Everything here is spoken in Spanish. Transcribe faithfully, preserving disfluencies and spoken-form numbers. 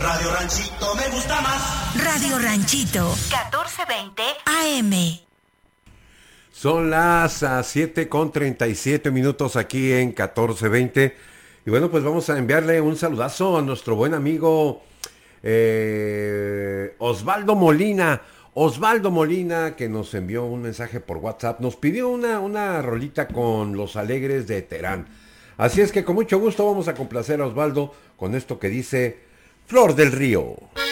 Radio Ranchito me gusta más. Radio Ranchito, catorce veinte A M. Son las siete con treinta y siete minutos aquí en catorce veinte. Y bueno, pues vamos a enviarle un saludazo a nuestro buen amigo eh, Osvaldo Molina. Osvaldo Molina, que nos envió un mensaje por WhatsApp, nos pidió una, una rolita con Los Alegres de Terán. Así es que con mucho gusto vamos a complacer a Osvaldo con esto que dice Flor del Río.